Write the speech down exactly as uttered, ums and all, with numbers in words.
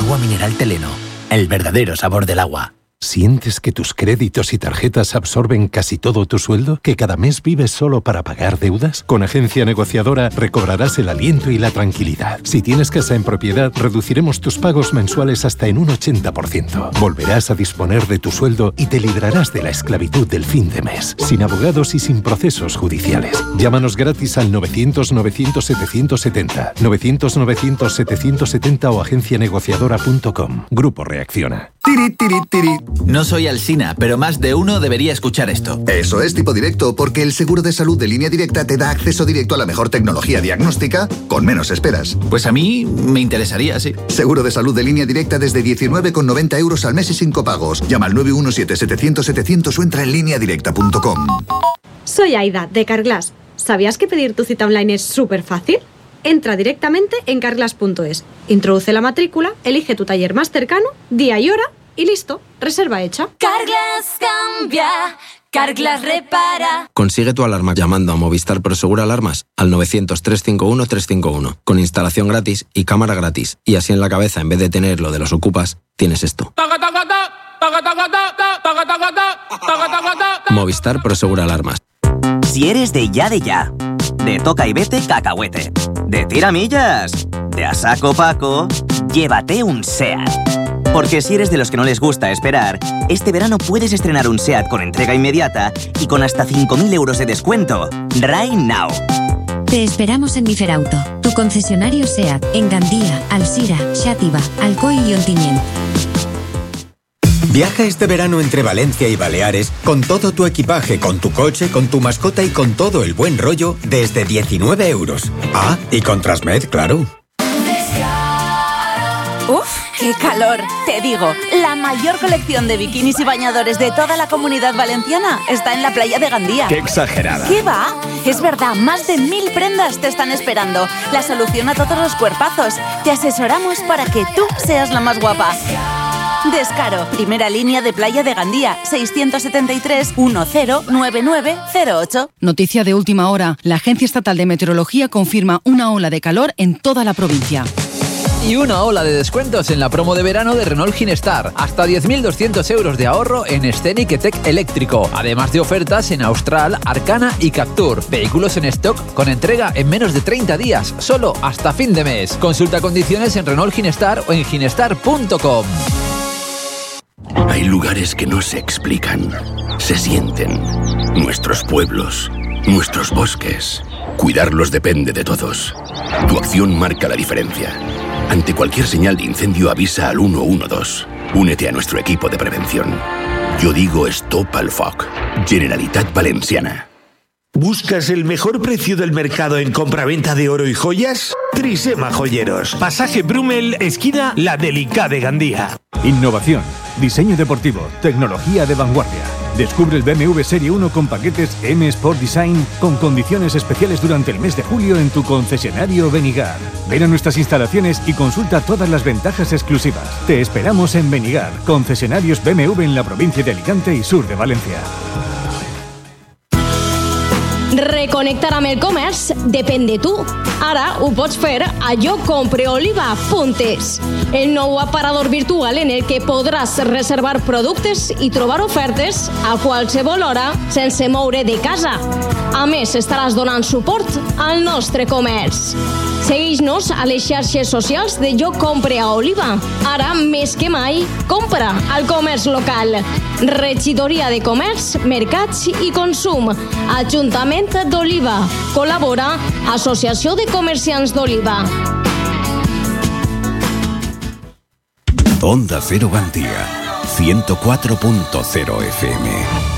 Agua mineral Teleno, el verdadero sabor del agua. ¿Sientes que tus créditos y tarjetas absorben casi todo tu sueldo? ¿Que cada mes vives solo para pagar deudas? Con Agencia Negociadora recobrarás el aliento y la tranquilidad. Si tienes casa en propiedad, reduciremos tus pagos mensuales hasta en un ochenta por ciento. Volverás a disponer de tu sueldo y te librarás de la esclavitud del fin de mes, sin abogados y sin procesos judiciales. Llámanos gratis al novecientos novecientos setecientos setenta, novecientos novecientos setecientos setenta o agencia negociadora punto com. Grupo Reacciona. Tiri, tiri, tiri. No soy Alsina, pero más de uno debería escuchar esto. Eso es Tipo Directo, porque el seguro de salud de Línea Directa te da acceso directo a la mejor tecnología diagnóstica con menos esperas. Pues a mí me interesaría, sí. Seguro de salud de Línea Directa desde diecinueve con noventa euros al mes y sin copagos. Llama al nueve uno siete, setecientos, setecientos o entra en línea directa punto com. Soy Aida, de Carglass. ¿Sabías que pedir tu cita online es súper fácil? Entra directamente en carglass punto es, introduce la matrícula, elige tu taller más cercano, día y hora y listo, reserva hecha. Carglass cambia, Carglass repara. Consigue tu alarma llamando a Movistar Prosegur Alarmas al novecientos, trescientos cincuenta y uno, trescientos cincuenta y uno, con instalación gratis y cámara gratis. Y así en la cabeza, en vez de tener lo de los ocupas, tienes esto. Movistar Prosegur Alarmas. Si eres de ya de ya, de toca y vete cacahuete, de tiramillas, de a saco paco, llévate un SEAT. Porque si eres de los que no les gusta esperar, este verano puedes estrenar un SEAT con entrega inmediata y con hasta cinco mil euros de descuento. Right now. Te esperamos en Miferauto, tu concesionario SEAT, en Gandía, Alsira, Xàtiva, Alcoy y Ontinyent. Viaja este verano entre Valencia y Baleares con todo tu equipaje, con tu coche, con tu mascota y con todo el buen rollo desde diecinueve euros. Ah, y con Transmed, claro. ¡Uf! ¡Qué calor! Te digo, la mayor colección de bikinis y bañadores de toda la Comunidad Valenciana está en la playa de Gandía. ¡Qué exagerada! ¿Qué va? Es verdad, más de mil prendas te están esperando. La solución a todos los cuerpazos. Te asesoramos para que tú seas la más guapa. Descaro, primera línea de playa de Gandía, seiscientos setenta y tres, diez, noventa y nueve cero ocho. Noticia de última hora. La Agencia Estatal de Meteorología confirma una ola de calor en toda la provincia. Y una ola de descuentos en la promo de verano de Renault Ginestar. Hasta diez mil doscientos euros de ahorro en Scenic E-Tech eléctrico. Además de ofertas en Austral, Arcana y Captur. Vehículos en stock con entrega en menos de treinta días. Solo hasta fin de mes. Consulta condiciones en Renault Ginestar o en ginestar punto com. Hay lugares que no se explican. Se sienten. Nuestros pueblos. Nuestros bosques. Cuidarlos depende de todos. Tu acción marca la diferencia. Ante cualquier señal de incendio avisa al uno uno dos. Únete a nuestro equipo de prevención. Yo digo Stop al Foc. Generalitat Valenciana. ¿Buscas el mejor precio del mercado en compraventa de oro y joyas? Trisema Joyeros. Pasaje Brumel, esquina La Delicada de Gandía. Innovación, diseño deportivo, tecnología de vanguardia. Descubre el B M W Serie uno con paquetes M Sport Design con condiciones especiales durante el mes de julio en tu concesionario Benigar. Ven a nuestras instalaciones y consulta todas las ventajas exclusivas. Te esperamos en Benigar, concesionarios B M W en la provincia de Alicante y sur de Valencia. Reconnectar amb el comerç depèn de tu. Ara ho pots fer a jo compre oliva punt es, el nou aparador virtual en el que podràs reservar productes i trobar ofertes a qualsevol hora sense moure de casa. A més, estaràs donant suport al nostre comerç. Segueix-nos a les xarxes socials de Jo Compre a Oliva. Ara, més que mai, compra al comerç local. Regidoria de Comerç, Mercats i Consum. Ajuntament d'Oliva. Col·labora Associació de Comerciants d'Oliva. Onda Cero Gandía, ciento cuatro punto cero F M.